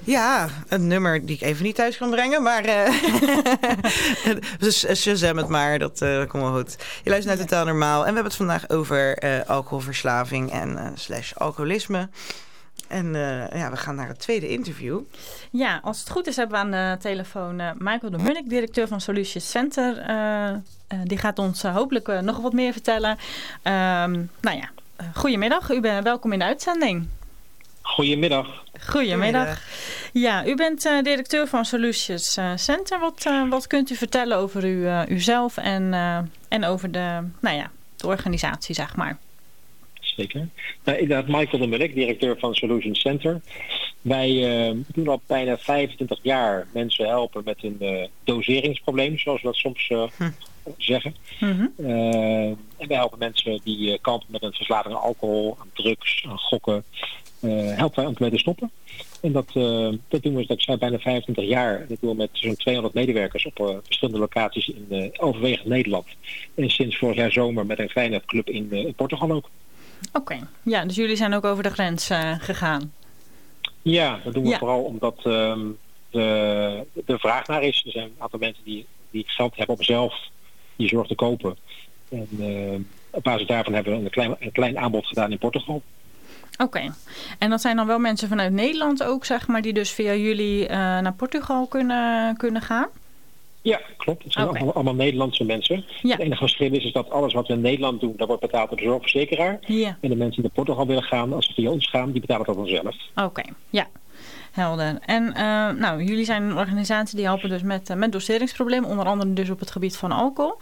Ja, een nummer die ik even niet thuis kan brengen, maar dus Shazam het maar, dat komt wel goed. Je luistert naar Totaal Normaal en we hebben het vandaag over alcoholverslaving en / alcoholisme. En we gaan naar het tweede interview. Ja, als het goed is hebben we aan de telefoon Michael de Munnik, directeur van Solutions Center. Die gaat ons hopelijk nog wat meer vertellen. Goedemiddag, u bent welkom in de uitzending. Goedemiddag. Ja, u bent directeur van Solutions Center. Wat kunt u vertellen over uzelf en over de organisatie, zeg maar? Zeker. Inderdaad, Michael de Munnik, directeur van Solutions Center. Wij doen al bijna 25 jaar mensen helpen met een doseringsprobleem, zoals we dat soms zeggen. Mm-hmm. En wij helpen mensen die kampen met een verslaving aan alcohol, aan drugs, aan gokken. Helpen wij om te stoppen. En dat doen we, dat zijn bijna 25 jaar. Dat doen we met zo'n 200 medewerkers op verschillende locaties in overwegend Nederland. En sinds vorig jaar zomer met een kleine club in Portugal ook. Oké. Ja, dus jullie zijn ook over de grens gegaan? Ja, dat doen we vooral omdat de vraag naar is. Er zijn een aantal mensen die geld hebben om zelf die zorg te kopen. En op basis daarvan hebben we een klein aanbod gedaan in Portugal. Oké. En dat zijn dan wel mensen vanuit Nederland ook, zeg maar, die dus via jullie naar Portugal kunnen gaan? Ja, klopt. Het zijn allemaal Nederlandse mensen. Ja. Het enige verschil is dat alles wat we in Nederland doen, dat wordt betaald door de zorgverzekeraar. Ja. En de mensen die naar Portugal willen gaan, als ze via ons gaan, die betalen dat dan zelf. Oké, ja. Helder. En jullie zijn een organisatie die helpen dus met doseringsproblemen, onder andere dus op het gebied van alcohol.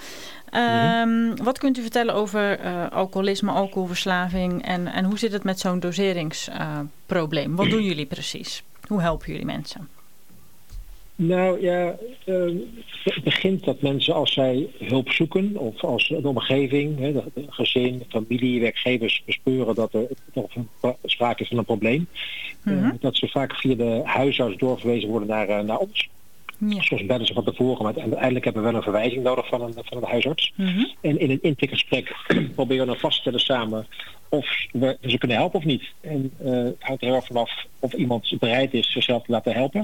Wat kunt u vertellen over alcoholisme, alcoholverslaving en hoe zit het met zo'n doseringsprobleem? Wat doen jullie precies? Hoe helpen jullie mensen? Nou ja, het begint dat mensen als zij hulp zoeken of als de omgeving, de gezin, familie, werkgevers bespeuren dat er sprake is van een probleem. Mm-hmm. Dat ze vaak via de huisarts doorverwezen worden naar ons. Ja. Soms bellen ze van tevoren, maar uiteindelijk hebben we wel een verwijzing nodig van een huisarts. Mm-hmm. En in een intakegesprek proberen we dan vast te stellen samen of we ze kunnen helpen of niet. En het hangt er heel erg vanaf of iemand bereid is zichzelf te laten helpen.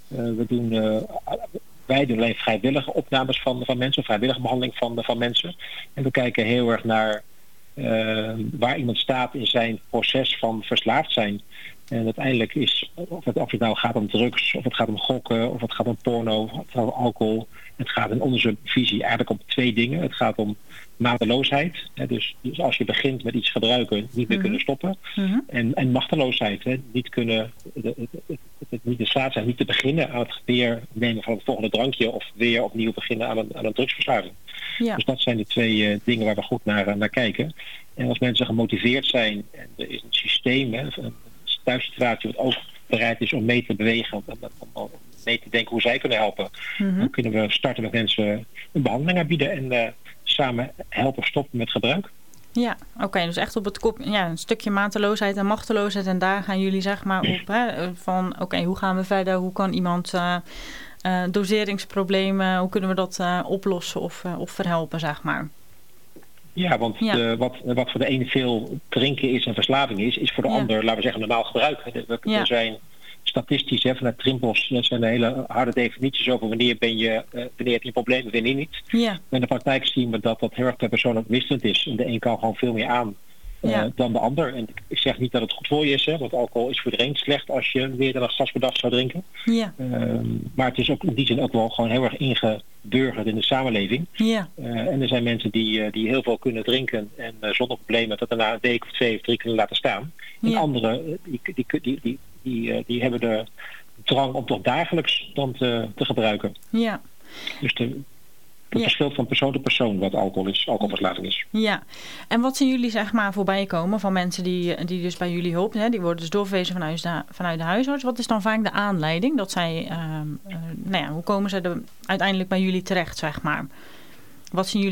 Wij doen alleen vrijwillige opnames van mensen, vrijwillige behandeling van mensen. En we kijken heel erg naar waar iemand staat in zijn proces van verslaafd zijn. En uiteindelijk is, of het nou gaat om drugs, of het gaat om gokken, of het gaat om porno, of het gaat om alcohol. Het gaat in onze visie eigenlijk om 2 dingen. Het gaat om mateloosheid. Dus als je begint met iets gebruiken, niet meer kunnen stoppen. Mm-hmm. En machteloosheid. Niet kunnen, niet in staat zijn, niet te beginnen aan het weer nemen van het volgende drankje of weer opnieuw beginnen aan een drugsverslaving. Ja. Dus dat zijn de 2 dingen waar we goed naar kijken. En als mensen gemotiveerd zijn en er is een systeem, een thuissituatie wat ook bereid is om mee te bewegen, om mee te denken hoe zij kunnen helpen, Mm-hmm. dan kunnen we starten met mensen een behandeling aanbieden en samen helpen stoppen met gebruik. Ja, oké. Dus echt op het kop, een stukje mateloosheid en machteloosheid. En daar gaan jullie zeg maar op, van hoe gaan we verder? Hoe kan iemand doseringsproblemen, hoe kunnen we dat oplossen of verhelpen, zeg maar? Ja, want wat voor de ene veel drinken is en verslaving is voor de ander, laten we zeggen, normaal gebruik. Er zijn statistisch, vanuit Trimbos, dat zijn hele harde definities over wanneer heb je een probleem en wanneer niet. Ja. Maar in de praktijk zien we dat heel erg per persoon wisselend is. En de een kan gewoon veel meer aan dan de ander. En ik zeg niet dat het goed voor je is, want alcohol is voor iedereen slecht als je meer dan een glas per dag zou drinken. Ja. Maar het is ook in die zin ook wel gewoon heel erg ingeburgerd in de samenleving. Ja. En er zijn mensen die heel veel kunnen drinken en zonder problemen dat daarna een week of 2 of 3 kunnen laten staan. En anderen die hebben de drang om toch dagelijks dan te gebruiken. Ja. Dus het verschilt van persoon tot persoon wat alcoholverslaving is. Ja, en wat zien jullie zeg maar voorbij komen van mensen die dus bij jullie hulpen? Hè? Die worden dus doorverwezen vanuit de huisarts. Wat is dan vaak de aanleiding dat zij, hoe komen ze uiteindelijk bij jullie terecht, zeg maar? Wat zien jullie